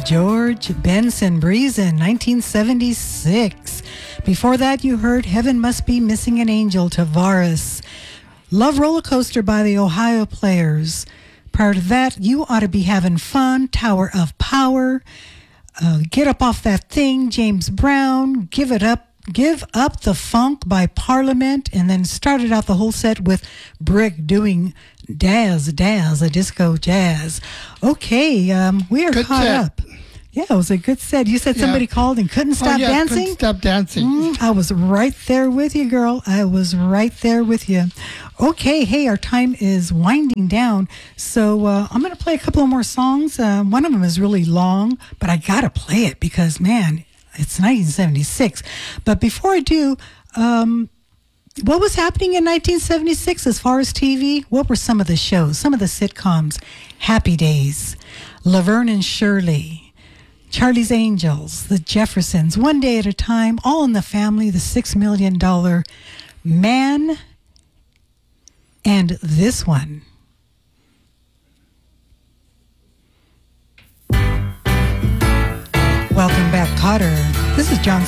George Benson, Breezin', 1976. Before that, you heard Heaven Must Be Missing an Angel, Tavares. Love Roller Coaster by the Ohio Players. Prior to that, You Ought to Be Having Fun, Tower of Power. Get Up Off That Thing, James Brown. Give Up the Funk by Parliament. And then started out the whole set with Brick doing Daz, a disco jazz. Okay, we are good caught set. up. Yeah, it was a good set. You said somebody called and couldn't stop dancing? Couldn't stop dancing. I was right there with you, girl. I was right there with you. Okay, hey, our time is winding down, so I'm going to play a couple of more songs. One of them is really long, but I got to play it because, man, it's 1976. But before I do, what was happening in 1976 as far as TV? What were some of the shows, some of the sitcoms? Happy Days, Laverne and Shirley, Charlie's Angels, The Jeffersons, One Day at a Time, All in the Family, The $6 Million Man, and this one. Welcome back, Cotter. This is John